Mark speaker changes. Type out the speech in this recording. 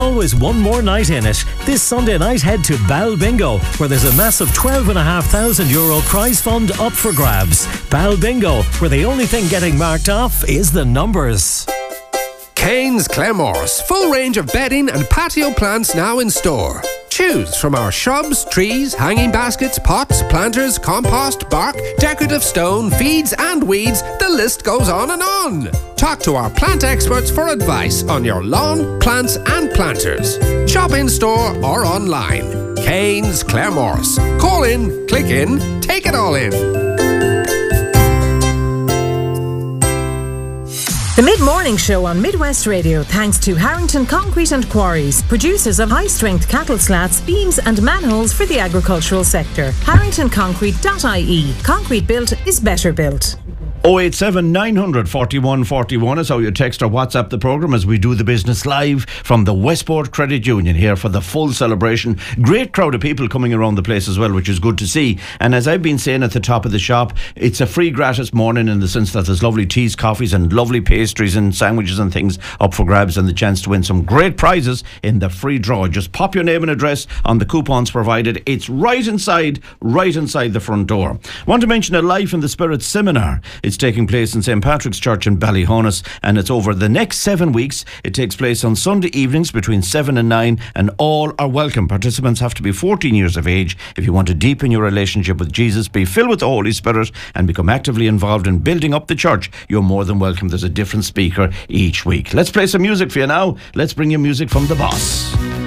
Speaker 1: Always one more night in it. This Sunday night, head to Bal Bingo, where there's a massive €12,500 prize fund up for grabs. Bal Bingo, where the only thing getting marked off is the numbers.
Speaker 2: Kane's Claremorris, full range of bedding and patio plants now in store. Choose from our shrubs, trees, hanging baskets, pots, planters, compost, bark, decorative stone, feeds and weeds. The list goes on and on. Talk to our plant experts for advice on your lawn, plants and planters. Shop in store or online. Kane's Claremorris. Call in, click in, take it all in.
Speaker 3: The Mid-Morning Show on Midwest Radio, thanks to Harrington Concrete and Quarries, producers of high-strength cattle slats, beams and manholes for the agricultural sector. HarringtonConcrete.ie. Concrete built is better built.
Speaker 4: 087 900 41 41 is how you text or WhatsApp the programme as we do the business live from the Westport Credit Union here for the full celebration. Great crowd of people coming around the place as well, which is good to see. And as I've been saying at the top of the shop, it's a free gratis morning in the sense that there's lovely teas, coffees and lovely pastries and sandwiches and things up for grabs, and the chance to win some great prizes in the free draw. Just pop your name and address on the coupons provided. It's right inside the front door. Want to mention a Life in the Spirit seminar. It's taking place in St. Patrick's Church in Ballyhonus, and it's over the next 7 weeks. It takes place on Sunday evenings between 7 and 9, and all are welcome. Participants have to be 14 years of age. If you want to deepen your relationship with Jesus, be filled with the Holy Spirit and become actively involved in building up the church, you're more than welcome. There's a different speaker each week. Let's play some music for you now. Let's bring you music from the boss.